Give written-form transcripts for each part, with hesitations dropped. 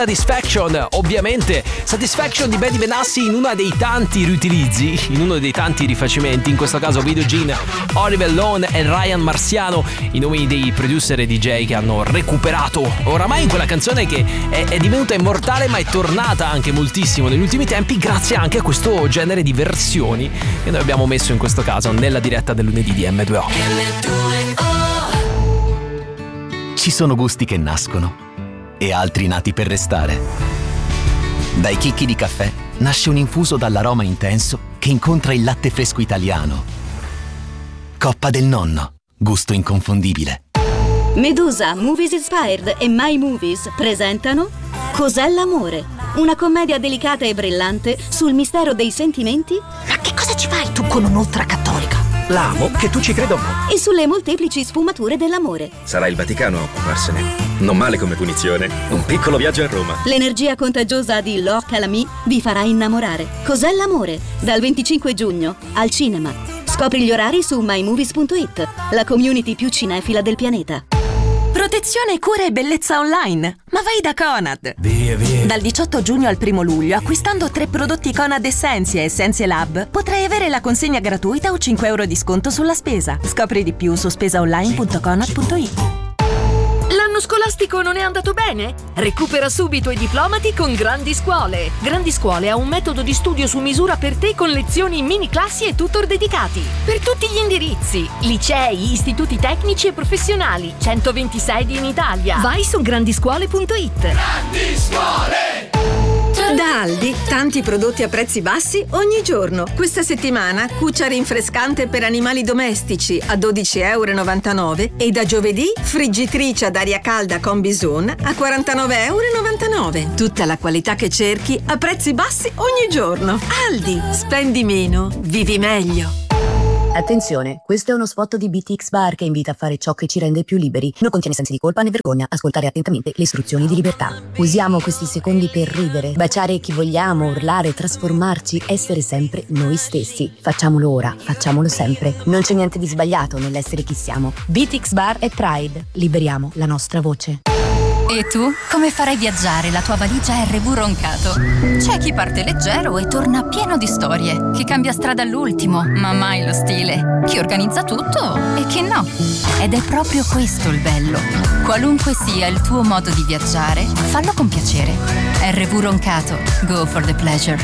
Satisfaction, ovviamente Satisfaction di Betty Benassi in uno dei tanti riutilizzi, in uno dei tanti rifacimenti, in questo caso Video Gene, Oliver Lone e Ryan Marciano, i nomi dei producer e DJ che hanno recuperato oramai in quella canzone che è divenuta immortale, ma è tornata anche moltissimo negli ultimi tempi grazie anche a questo genere di versioni che noi abbiamo messo in questo caso nella diretta del lunedì di M2O. Ci sono gusti che nascono e altri nati per restare. Dai chicchi di caffè nasce un infuso dall'aroma intenso che incontra il latte fresco italiano. Coppa del Nonno, gusto inconfondibile. Medusa, Movies Inspired e My Movies presentano Cos'è l'amore? Una commedia delicata e brillante sul mistero dei sentimenti. Ma che cosa ci fai tu con un'ultracattolica? L'amo, che tu ci creda o no. E sulle molteplici sfumature dell'amore. Sarà il Vaticano a occuparsene. Non male come punizione. Un piccolo viaggio a Roma. L'energia contagiosa di Lo Calamy vi farà innamorare. Cos'è l'amore? Dal 25 giugno al cinema. Scopri gli orari su mymovies.it, la community più cinefila del pianeta. Protezione, cura e bellezza online. Ma vai da Conad. Via. Dal 18 giugno al 1 luglio, acquistando 3 prodotti Conad Essentia e Essentia Lab, potrai avere la consegna gratuita o 5 euro di sconto sulla spesa. Scopri di più su spesaonline.conad.it. L'anno scolastico non è andato bene? Recupera subito i diplomati con Grandi Scuole. Grandi Scuole ha un metodo di studio su misura per te con lezioni, mini classi e tutor dedicati. Per tutti gli indirizzi, licei, istituti tecnici e professionali, 120 sedi in Italia. Vai su grandiscuole.it. Grandi Scuole! Da Aldi, tanti prodotti a prezzi bassi ogni giorno. Questa settimana, cuccia rinfrescante per animali domestici a 12,99 € e da giovedì, friggitrice ad aria calda con Bison a 49,99 €. Tutta la qualità che cerchi a prezzi bassi ogni giorno. Aldi, spendi meno, vivi meglio. Attenzione, questo è uno spot di BTX Bar che invita a fare ciò che ci rende più liberi. Non contiene sensi di colpa né vergogna. Ascoltare attentamente le istruzioni di libertà. Usiamo questi secondi per ridere, baciare chi vogliamo, urlare, trasformarci, essere sempre noi stessi. Facciamolo ora, facciamolo sempre. Non c'è niente di sbagliato nell'essere chi siamo. BTX Bar e Pride. Liberiamo la nostra voce. E tu? Come farai viaggiare la tua valigia RV Roncato? C'è chi parte leggero e torna pieno di storie, chi cambia strada all'ultimo, ma mai lo stile, chi organizza tutto e chi no. Ed è proprio questo il bello. Qualunque sia il tuo modo di viaggiare, fallo con piacere. RV Roncato. Go for the pleasure.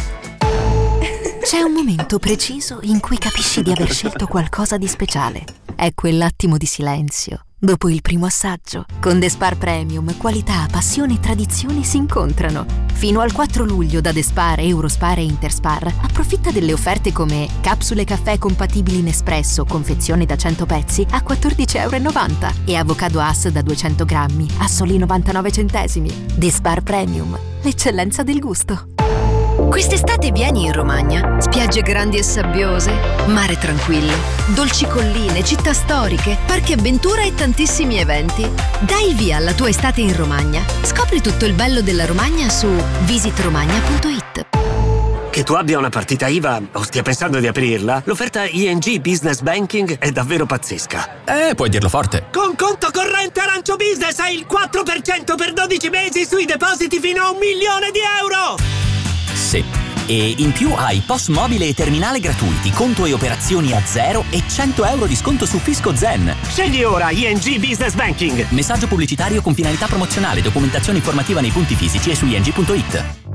C'è un momento preciso in cui capisci di aver scelto qualcosa di speciale. È quell'attimo di silenzio dopo il primo assaggio. Con The Spar Premium, qualità, passione e tradizione si incontrano. Fino al 4 luglio da The Spar, Eurospar e Interspar approfitta delle offerte come capsule caffè compatibili in espresso, confezione da 100 pezzi a 14,90 € e avocado Hass da 200 grammi a soli 99 centesimi. The Spar Premium, l'eccellenza del gusto. Quest'estate vieni in Romagna. Spiagge grandi e sabbiose, mare tranquillo, dolci colline, città storiche, parchi avventura e tantissimi eventi. Dai il via alla tua estate in Romagna. Scopri tutto il bello della Romagna su visitromagna.it. Che tu abbia una partita IVA o stia pensando di aprirla, l'offerta ING Business Banking è davvero pazzesca. Puoi dirlo forte. Con conto corrente Arancio Business hai il 4% per 12 mesi sui depositi fino a €1 milione. Sì. E in più hai POS mobile e terminale gratuiti, conto e operazioni a zero e 100 € di sconto su Fisco Zen. Scegli ora ING Business Banking. Messaggio pubblicitario con finalità promozionale, documentazione informativa nei punti fisici e su ing.it.